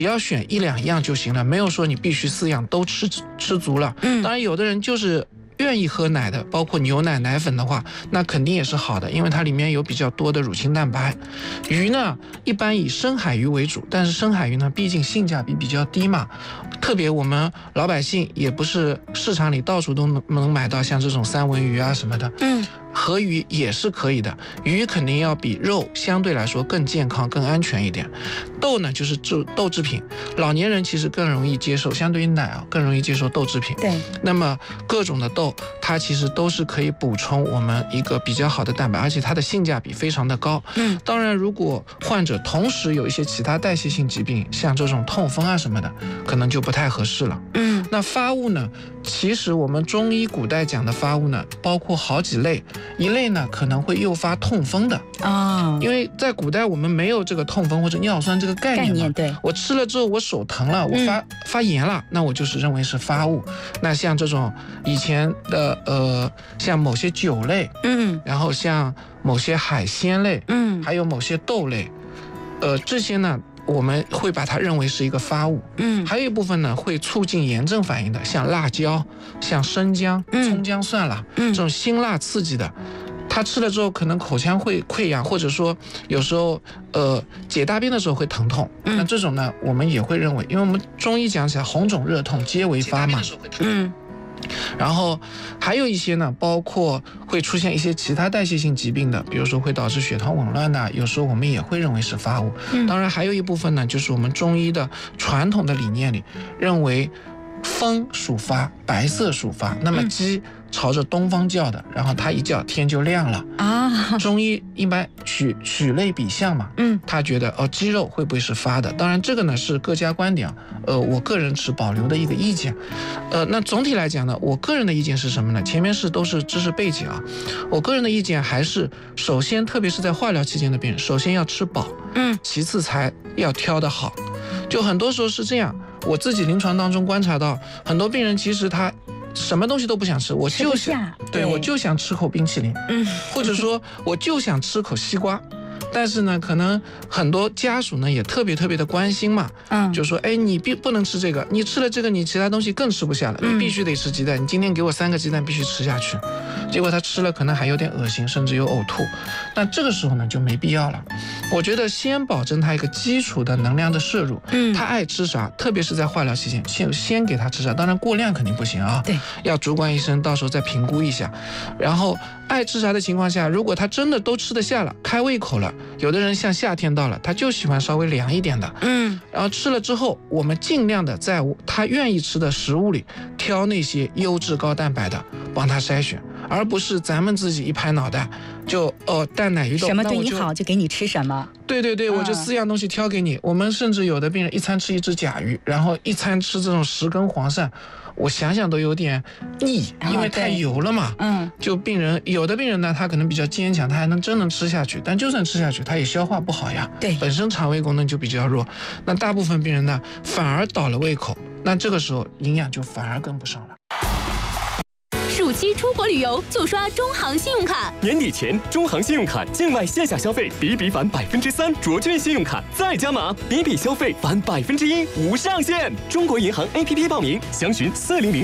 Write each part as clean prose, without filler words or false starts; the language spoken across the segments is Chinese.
也要选1、2样就行了，没有说你必须4样都吃足了。当然有的人就是愿意喝奶的，包括牛奶、奶粉的话，那肯定也是好的，因为它里面有比较多的乳清蛋白。鱼呢，一般以深海鱼为主，但是深海鱼呢，毕竟性价比比较低嘛，特别我们老百姓也不是市场里到处都能买到像这种三文鱼啊什么的。河鱼也是可以的，鱼肯定要比肉相对来说更健康、更安全一点。豆呢就是豆制品，老年人其实更容易接受，相对于奶啊更容易接受豆制品。 对， 那么各种的豆，它其实都是可以补充我们一个比较好的蛋白，而且它的性价比非常的高。当然，如果患者同时有一些其他代谢性疾病，像这种痛风啊什么的，可能就不太合适了。那发物呢，其实我们中医古代讲的发物呢，包括好几类。一类呢可能会诱发痛风的因为在古代我们没有这个痛风或者尿酸这个概念。 对， 我吃了之后我手疼了，我发炎了，那我就是认为是发物。那像这种以前的像某些酒类，然后像某些海鲜类，还有某些豆类，这些呢我们会把它认为是一个发物。还有一部分呢会促进炎症反应的，像辣椒、像生姜、葱姜蒜啦，这种辛辣刺激的，它吃了之后可能口腔会溃疡，或者说有时候解大便的时候会疼痛。那这种呢我们也会认为，因为我们中医讲起来红肿热痛皆为发嘛。然后还有一些呢，包括会出现一些其他代谢性疾病的，比如说会导致血糖紊乱的，有时候我们也会认为是发物。当然还有一部分呢，就是我们中医的传统的理念里认为风属发，白色属发，那么鸡朝着东方叫的，然后它一叫天就亮了中医一般取类比象嘛，他觉得鸡肉会不会是发的？当然这个呢是各家观点，我个人持保留的一个意见。那总体来讲呢，我个人的意见是什么呢？前面都是知识背景啊，我个人的意见还是首先，特别是在化疗期间的病人，首先要吃饱，其次才要挑得好。就很多时候是这样，我自己临床当中观察到，很多病人其实他什么东西都不想吃，我就想，对，我就想吃口冰淇淋，或者说我就想吃口西瓜。但是呢，可能很多家属呢也特别的关心嘛，就说，哎，你不能吃这个，你吃了这个，你其他东西更吃不下了，你必须得吃鸡蛋，你今天给我3个鸡蛋必须吃下去。结果他吃了可能还有点恶心，甚至有呕吐。那这个时候呢就没必要了。我觉得先保证他一个基础的能量的摄入，他爱吃啥，特别是在化疗期间，先给他吃啥，当然过量肯定不行啊， 对， 要主管医生到时候再评估一下。然后爱吃啥的情况下，如果他真的都吃得下了，开胃口了，有的人像夏天到了，他就喜欢稍微凉一点的，然后吃了之后，我们尽量的在他愿意吃的食物里挑那些优质高蛋白的，帮他筛选，而不是咱们自己一拍脑袋就蛋奶鱼豆什么对你好就给你吃什么。 对，我就4样东西挑给你。我们甚至有的病人一餐吃1只甲鱼，然后一餐吃这种10根黄鳝，我想想都有点腻，因为太油了嘛。就有的病人呢，他可能比较坚强，他还真能吃下去，但就算吃下去，他也消化不好呀。 对， 本身肠胃功能就比较弱。那大部分病人呢，反而倒了胃口，那这个时候营养就反而跟不上了。 暑期出国旅游就刷中行信用卡， 年底前中行信用卡境外线下消费比返3%，卓券信用卡再加码，比消费返1%，无上限。中国银行 APP 报名，详询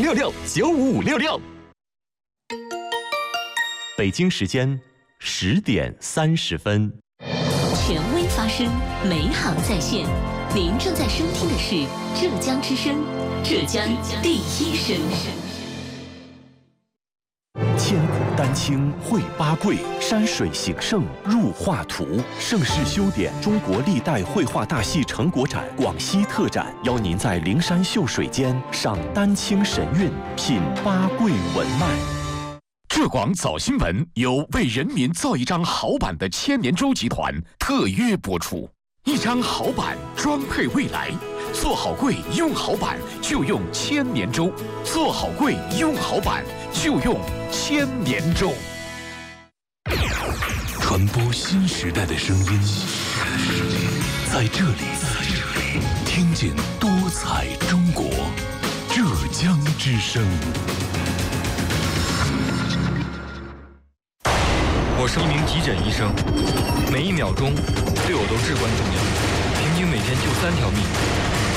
40066-95566。 北京时间10点30分。 权威发声，美好在线。您正在收听的是浙江之声，浙江第一声。 千古丹青绘八桂，山水形胜入画图。盛世修典中国历代绘画大戏成果展广西特展，邀您在灵山秀水间赏丹青神韵，品八桂文脉。 浙广早新闻由为人民造一张好版的千年舟集团特约播出，一张好版装配未来。做好柜用好版就用千年舟，做好柜用好版就用千年舟。 传播新时代的声音，在这里听见多彩中国，浙江之声。 我是一名急诊医生，每1秒钟对我都至关重要。平均每天就3条命。